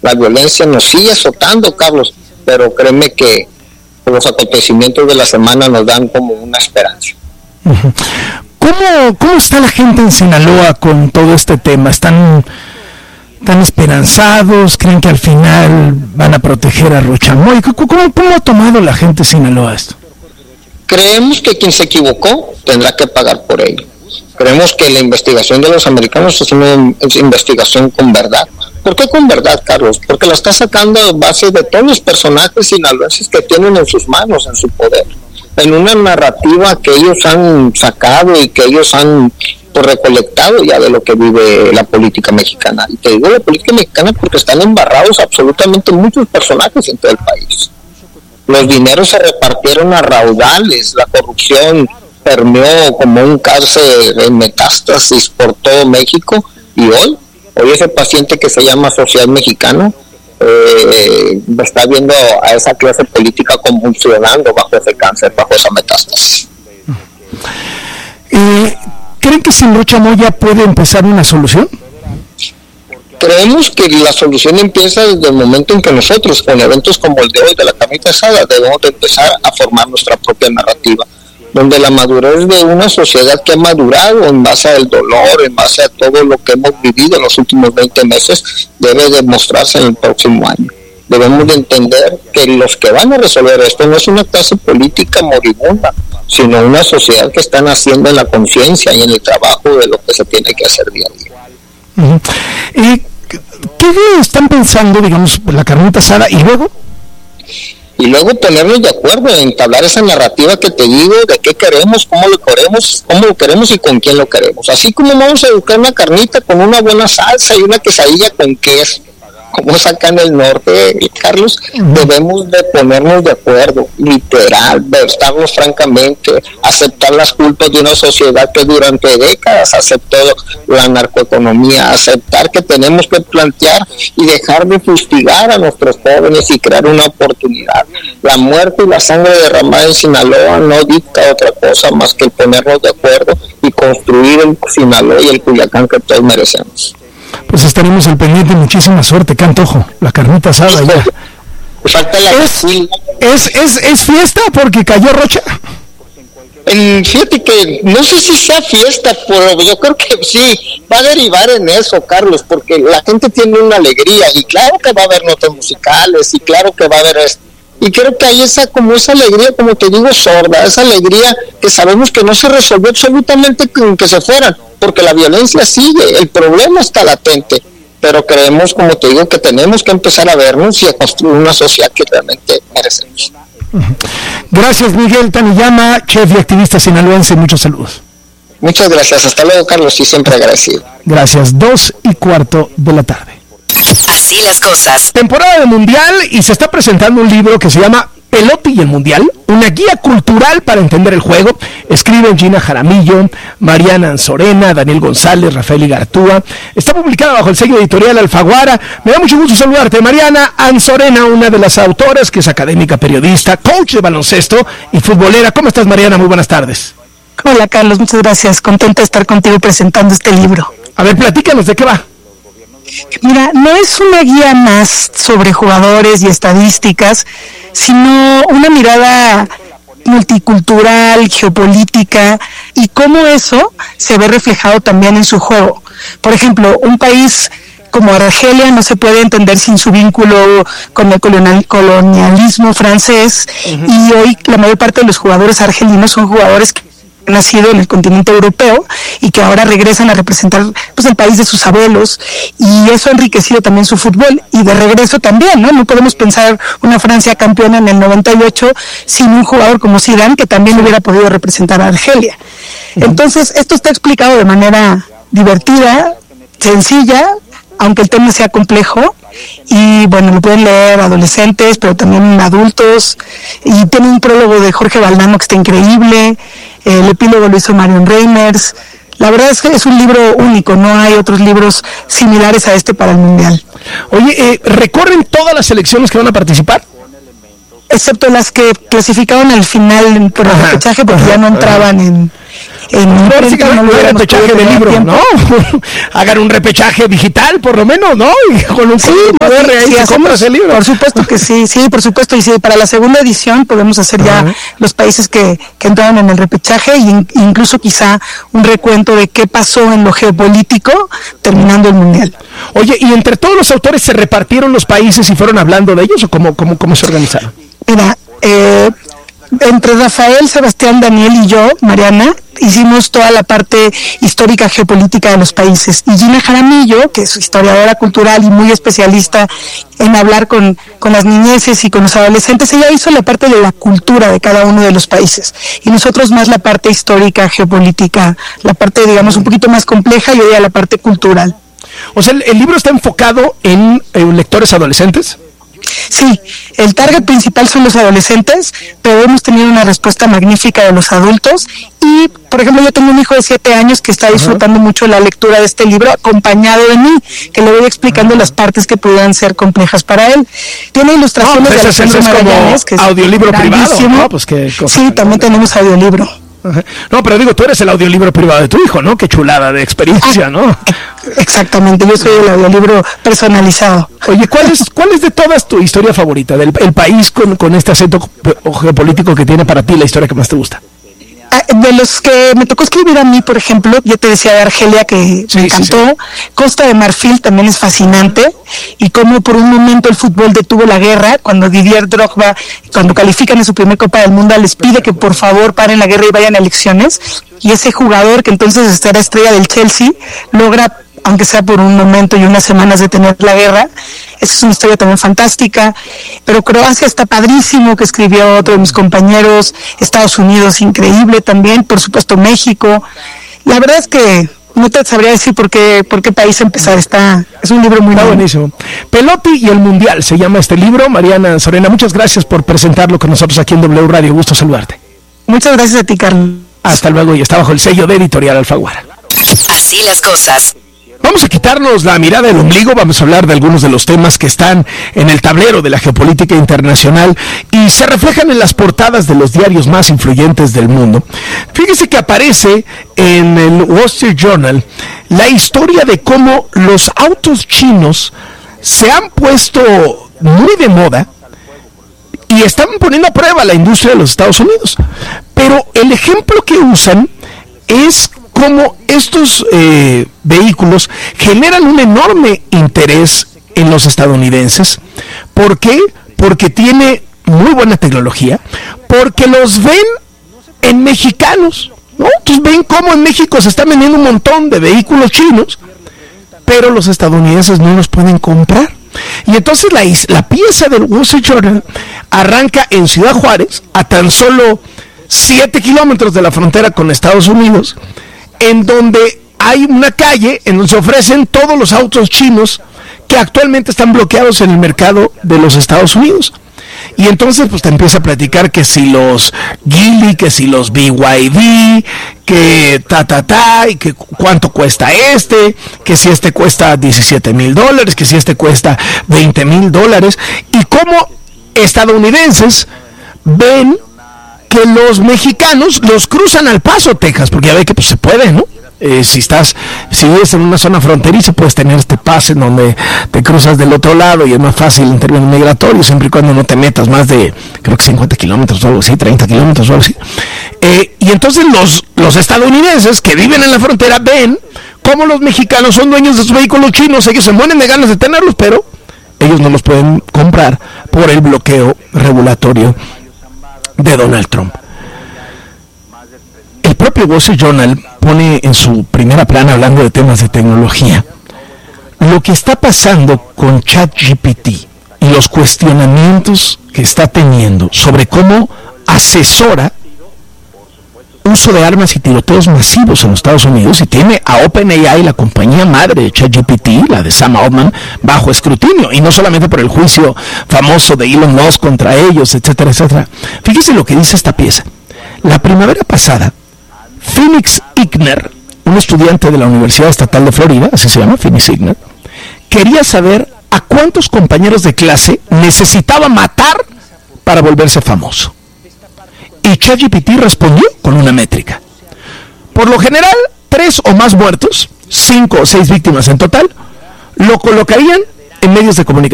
La violencia nos sigue azotando, Carlos, pero créeme que los acontecimientos de la semana nos dan como una esperanza. Uh-huh. ¿Cómo está la gente en Sinaloa con todo este tema? ¿Están esperanzados? ¿Creen que al final van a proteger a Rochamoy? ¿Cómo ha tomado la gente de Sinaloa esto? Creemos que quien se equivocó tendrá que pagar por ello. Creemos que la investigación de los americanos es una investigación con verdad. ¿Por qué con verdad, Carlos? Porque la está sacando a base de todos los personajes sinaloenses que tienen en sus manos, en su poder, en una narrativa que ellos han sacado y que ellos han recolectado ya de lo que vive la política mexicana. Y te digo la política mexicana porque están embarrados absolutamente muchos personajes en todo el país. Los dineros se repartieron a raudales, la corrupción permeó como un cáncer en metástasis por todo México, y hoy ese paciente que se llama social mexicano está viendo a esa clase política convulsionando bajo ese cáncer, bajo esa metástasis. ¿Creen que sin Rochamoy ya puede empezar una solución? Creemos que la solución empieza desde el momento en que nosotros, con eventos como el de hoy de la carnita asada, debemos de empezar a formar nuestra propia narrativa, donde la madurez de una sociedad que ha madurado en base al dolor, en base a todo lo que hemos vivido en los últimos 20 meses, debe demostrarse en el próximo año. Debemos de entender que los que van a resolver esto no es una clase política moribunda, sino una sociedad que está naciendo en la conciencia y en el trabajo de lo que se tiene que hacer día a día. Uh-huh. ¿Qué están pensando, digamos, la carnita asada y luego? Y luego ponernos de acuerdo, entablar esa narrativa que te digo de qué queremos, cómo lo queremos y con quién lo queremos. Así como vamos a educar una carnita con una buena salsa y una quesadilla con queso, como es acá en el norte, Carlos, debemos de ponernos de acuerdo, literal, estarnos francamente, aceptar las culpas de una sociedad que durante décadas aceptó la narcoeconomía, aceptar que tenemos que plantear y dejar de fustigar a nuestros jóvenes y crear una oportunidad. La muerte y la sangre derramada en Sinaloa no dicta otra cosa más que el ponernos de acuerdo y construir el Sinaloa y el Culiacán que todos merecemos. Pues estaremos al pendiente. Muchísima suerte, qué antojo, la carnita asada ya. Falta la ¿Es fiesta porque cayó Rocha? Fíjate que no sé si sea fiesta, pero yo creo que sí va a derivar en eso, Carlos, porque la gente tiene una alegría, y claro que va a haber notas musicales, y claro que va a haber esto. Y creo que hay esa alegría, como te digo, sorda, esa alegría que sabemos que no se resolvió absolutamente con que se fueran, porque la violencia sigue, el problema está latente, pero creemos, como te digo, que tenemos que empezar a vernos y a construir una sociedad que realmente merecemos. Gracias, Miguel Taniyama, chef y activista sinaloense, muchos saludos. Muchas gracias, hasta luego, Carlos, y siempre agradecido. Gracias, 2:15 p.m. Así las cosas. Temporada de Mundial, y se está presentando un libro que se llama Pelote y el Mundial, una guía cultural para entender el juego. Escriben Gina Jaramillo, Mariana Anzorena, Daniel González, Rafael Igartúa. Está publicada bajo el sello editorial Alfaguara. Me da mucho gusto saludarte, Mariana Anzorena, una de las autoras, que es académica, periodista, coach de baloncesto y futbolera. ¿Cómo estás, Mariana? Muy buenas tardes. Hola, Carlos, muchas gracias. Contenta de estar contigo presentando este libro. A ver, platícanos, ¿de qué va? Mira, no es una guía más sobre jugadores y estadísticas, sino una mirada multicultural, geopolítica, y cómo eso se ve reflejado también en su juego. Por ejemplo, un país como Argelia no se puede entender sin su vínculo con el colonialismo francés, y hoy la mayor parte de los jugadores argelinos son jugadores que han nacido en el continente europeo y que ahora regresan a representar pues el país de sus abuelos, y eso ha enriquecido también su fútbol, y de regreso también, ¿no? No podemos pensar una Francia campeona en el 98 sin un jugador como Zidane, que también hubiera podido representar a Argelia. Entonces, esto está explicado de manera divertida, sencilla, aunque el tema sea complejo, y bueno, lo pueden leer adolescentes, pero también adultos, y tiene un prólogo de Jorge Valdano que está increíble. El epílogo lo hizo Marion Reimers. La verdad es que es un libro único, no hay otros libros similares a este para el Mundial. Oye, ¿recorren todas las selecciones que van a participar? Excepto las que clasificaron al final por el repechaje, porque ya no entraban No hay repechaje de libro, ¿no? Hagan un repechaje digital, por lo menos, ¿no? Y con un QR ahí se compras el libro. Por supuesto que sí, por supuesto. Y sí, para la segunda edición podemos hacer ya los países que entraron en el repechaje e incluso quizá un recuento de qué pasó en lo geopolítico terminando el Mundial. Oye, ¿y entre todos los autores se repartieron los países y fueron hablando de ellos o cómo se organizaron? Mira, entre Rafael, Sebastián, Daniel y yo, Mariana, hicimos toda la parte histórica geopolítica de los países. Y Gina Jaramillo, que es historiadora cultural y muy especialista en hablar con las niñeces y con los adolescentes, ella hizo la parte de la cultura de cada uno de los países. Y nosotros más la parte histórica, geopolítica, la parte, digamos, un poquito más compleja y ella la parte cultural. O sea, ¿el libro está enfocado en lectores adolescentes? Sí, el target principal son los adolescentes, pero hemos tenido una respuesta magnífica de los adultos y, por ejemplo, yo tengo un hijo de 7 años que está disfrutando mucho la lectura de este libro acompañado de mí, que le voy explicando las partes que pudieran ser complejas para él. Tiene ilustraciones de Alejandro Magallanes, que es audiolibro privado, ¿no? Pues sí, también tenemos audiolibro. No, pero digo, tú eres el audiolibro privado de tu hijo, ¿no? Qué chulada de experiencia, ¿no? Exactamente, yo soy el audiolibro personalizado. Oye, ¿cuál es de todas tu historia favorita? El país con este acento geopolítico que tiene para ti, la historia que más te gusta. De los que me tocó escribir a mí, por ejemplo, yo te decía de Argelia que me encantó. Sí. Costa de Marfil también es fascinante, y cómo por un momento el fútbol detuvo la guerra, cuando Didier Drogba, cuando califican en su primer Copa del Mundo, les pide que por favor paren la guerra y vayan a elecciones, y ese jugador que entonces era estrella del Chelsea logra, aunque sea por un momento y unas semanas, detener la guerra. Esa es una historia también fantástica. Pero Croacia está padrísimo, que escribió otro de mis compañeros. Estados Unidos, increíble también. Por supuesto, México. La verdad es que no te sabría decir por qué país empezar. Es un libro muy bueno. Buenísimo. Pelotti y el Mundial se llama este libro. Mariana Sorena, muchas gracias por presentarlo con nosotros aquí en W Radio. Gusto saludarte. Muchas gracias a ti, Carlos. Hasta luego, y está bajo el sello de Editorial Alfaguara. Así las cosas. Vamos a quitarnos la mirada del ombligo, vamos a hablar de algunos de los temas que están en el tablero de la geopolítica internacional y se reflejan en las portadas de los diarios más influyentes del mundo. Fíjese que aparece en el Wall Street Journal la historia de cómo los autos chinos se han puesto muy de moda y están poniendo a prueba la industria de los Estados Unidos. Pero el ejemplo que usan es cómo estos vehículos generan un enorme interés en los estadounidenses. ¿Por qué? Porque tiene muy buena tecnología, porque los ven en mexicanos, ¿no? Entonces ven cómo en México se están vendiendo un montón de vehículos chinos, pero los estadounidenses no los pueden comprar. Y entonces la pieza del Wall Street Journal arranca en Ciudad Juárez, a tan solo 7 kilómetros de la frontera con Estados Unidos, en donde hay una calle en donde se ofrecen todos los autos chinos que actualmente están bloqueados en el mercado de los Estados Unidos. Y entonces pues te empieza a platicar que si los Geely, que si los BYD, que y que cuánto cuesta que si este cuesta $17,000, que si este cuesta $20,000, y cómo estadounidenses ven que los mexicanos los cruzan al Paso, Texas, porque ya ve que pues se puede, ¿no? Si vives en una zona fronteriza, puedes tener este pase en donde te cruzas del otro lado y es más fácil en términos migratorios, siempre y cuando no te metas más de, creo que 50 kilómetros o algo así, 30 kilómetros o algo así. Y entonces los estadounidenses que viven en la frontera ven cómo los mexicanos son dueños de sus vehículos chinos, ellos se mueren de ganas de tenerlos, pero ellos no los pueden comprar por el bloqueo regulatorio de Donald Trump. El propio Wall Street Journal pone en su primera plana, hablando de temas de tecnología, lo que está pasando con ChatGPT y los cuestionamientos que está teniendo sobre cómo asesora uso de armas y tiroteos masivos en los Estados Unidos, y tiene a OpenAI, la compañía madre de ChatGPT, la de Sam Altman, bajo escrutinio, y no solamente por el juicio famoso de Elon Musk contra ellos, etcétera, etcétera. Fíjese lo que dice esta pieza. La primavera pasada, Phoenix Igner, un estudiante de la Universidad Estatal de Florida, así se llama, Phoenix Igner, quería saber a cuántos compañeros de clase necesitaba matar para volverse famoso. Y ChatGPT respondió con una métrica. por lo general, 3 o más muertos, 5 o 6 víctimas en total, lo colocarían en medios de comunicación.